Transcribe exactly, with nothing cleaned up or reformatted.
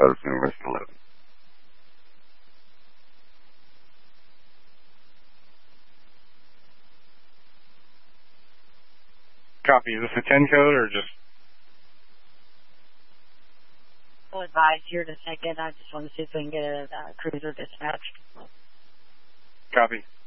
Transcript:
Post numerous eleven. Copy. Is this a ten code or just? I'll advise here in a second. I just want to see if we can get a uh, cruiser dispatched. Copy.